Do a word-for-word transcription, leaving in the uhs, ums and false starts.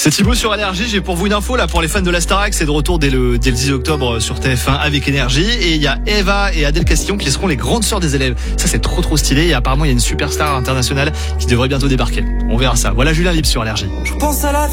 C'est Thibaut sur Énergie. J'ai pour vous une info là pour les fans de la Starac. C'est de retour dès le, dès le dix octobre sur T F un avec Énergie. Et il y a Eva et Adèle Castillon qui seront les grandes sœurs des élèves. Ça, c'est trop trop stylé. Et apparemment, il y a une superstar internationale qui devrait bientôt débarquer. On verra ça. Voilà Julien Libre sur Énergie. Je pense à la vie.